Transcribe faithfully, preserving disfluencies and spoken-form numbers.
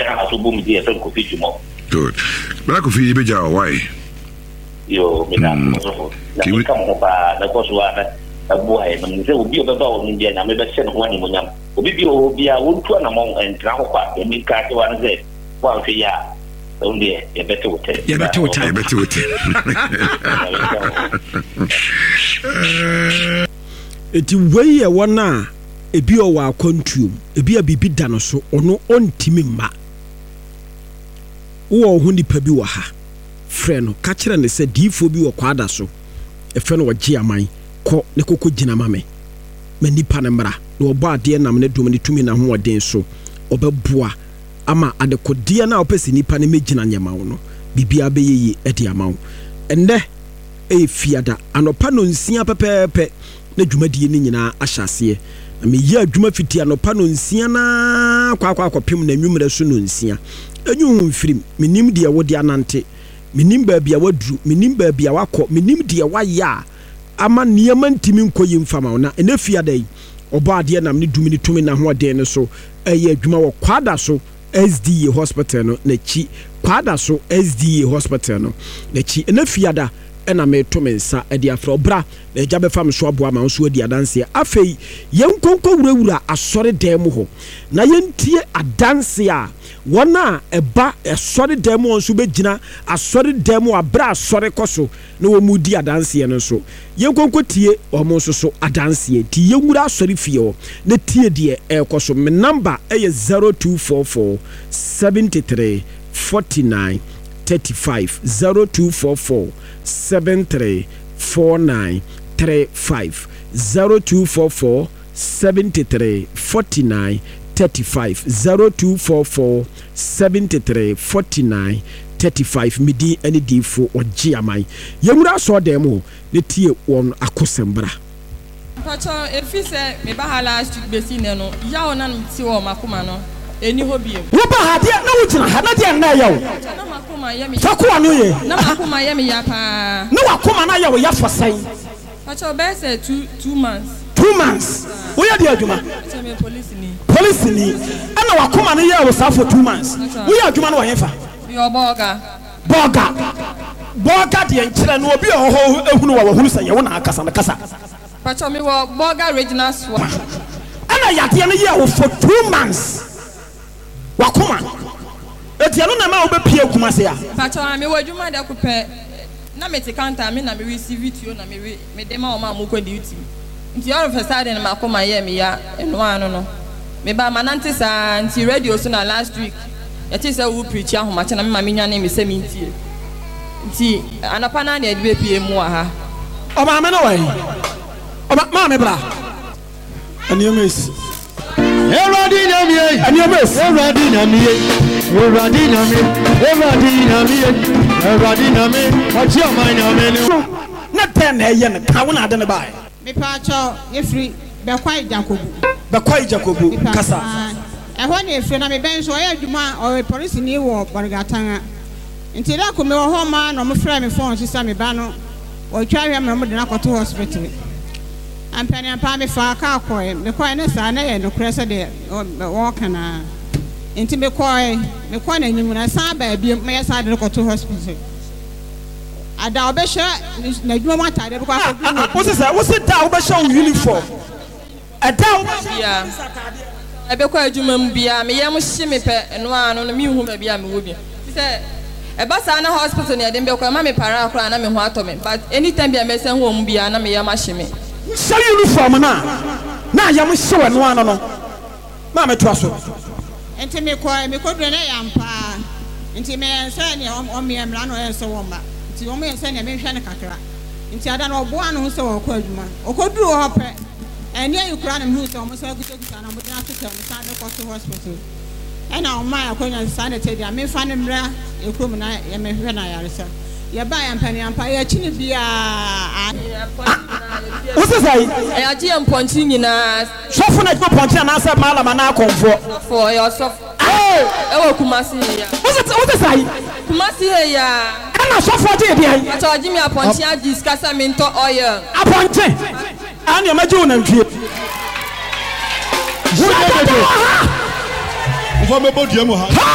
ha so boom dey so Kofi Jumo. Good. But Kofi be ja why? Yo, me na so. Na come ho pa na ko so ana abu ai no se obi obeba wo ndia na me be se no ho ni monyam. Obi bi obi a wontu na mo entra ho kwa emi ka te wa na se wa fe ya. Only a better hotel. Yeah, better hotel, better hotel. Eti wey e wona ebi o wa kontuum ebi a bibi da no so ono ontimi ma wo ho nipa bi wa ha frɛ no ka kire ne sɛ difo bi wo kwada so e frɛ no wagye aman kɔ ne kokɔ gina ma me ma nipa ne mra na obo ade nam ne dom ne tumi na ho ɔden so obɛboa ama adekodiya na opesi nipa ne megina nyama wo no bibia beyeye edi ama wo enne e fiada anopa no nsia pepepe na dwumadie ni nyina ahyase na me yi adwuma fiti anopa no nsia na kwa kwa akopem na nwumre so no nsia enyu mfirim menim de wode anante menim ba bia waduru menim ba bia wakɔ menim de waya ama niema ntimi nkoyi mfama wo na ene fiada yi obo ade nam ne dumi ne tumi na ho ɔden ne so eye adwuma wɔ kwada so S D A hospital no na chi kwada so S D A hospital no na chi na fiada ena me to mensa e dia afro bra na eja be fam so aboa ma so adi adanse afei yenkonko wurawura asore dem ho na yentie adanse a wona eba asore dem ho so begina asore dem abra asore koso na wo mudi adanse no so yenkonko tie omo so so adanse ti yewura asore fie ho na tie de e koso me number e zero two four four seven three four nine three five zero two four four seven three four nine three five zero two four four seven three four nine three five zero two four four seven three four nine thirty five midi any di fo oji amai yemura so dem ho ne tie won akosembra pacho efi se me ba hala street besi ne no ya ona no ti wo makoma no eni hobie wo ba ha de na wo gina ha na de na ya wo na makoma ya me fa ko anu ye na makoma ya me ya pa na wakoma na ya wo ya fasai pacho be se two two months two months wo ya de adwuma pacho me police ni police ni ana wakoma na ya wo sa for two months wo ya adwuma na wo yefa yo boga boga boga de enkyere no obi ho ehunu wa wo hunu sa ye wo na akasa na kasa pacho me wo boga regional swat ana ya de na ya wo for two months wakoma etiano na ma obepie kuma se ya pacho me wadwuma de kopɛ na me te counter me na me receive it na me me de ma o ma mo ko duty nti all of a sudden ma koma ye me ya eno anu no me ba manante sa nti radio so na last week yeti say wo preach ahoma che na me ma me nya na me se me ntie nti anapa na na de pie mu aha o ma me no wai o ma me bra aniyemes Everybody na me, aniyemes everybody na me, everybody na me, everybody na me, everybody na me. What's your mind na me? na ten na ye na ka wona ade ne bai me pa cho efri be kwai jakobu be kwai jakobu kasa e ho na efri na me ben so ya adwuma o police ni wo borgatan nti da ko me wo ho ma no mo frɛ me phone sisa me ba no o twa hwe me mo de na koto hospital ampani ampa me fa ka koe me koe ne sa na ye no krese de wo kana nti me koe me koe na nyimu na sa ba bi me sa de koto hospital ada obehwe na dwuma matade be kwa ko wo se sa wo se da wo be show uniform ada wo bia ebe kwa adwuma mu bia me yam hye me pɛ no ano no me hu ba bia me wo bia se eba sa na hospital ne de be kwa ma me para akra na me ho atɔ me but anytime bia me sen ho mu bia na me yam hye me show uniform na na yam hye wa no ano no ma me to aso enti me koe me kodure na yampa enti me ense ne o me emra no ense wo mba nti o me ense ne me hwe ne kakra nti ada na obo anu se wo kwa adwuma okoduru ho pɛ eni ayukura na me hu se o mo se gutu gutu na mo dina tuka me sa de ko to hospital ena o ma akonya sa na te dia me fa ne mra ekrom na ye me hwe na yaresa ye ba yampani yampa ye chini bia wo se sai e aji emponchi nyina sofo na ko ponchi na asa mala mana akonfo for your sof eh e wo kumasi ya wo se wo se sai kumasi ya ana sofo de dia ato aji mi aponchi aji skasa minto oil aponchi ani amaji wo na ntwie Ufo mebo diemu ha.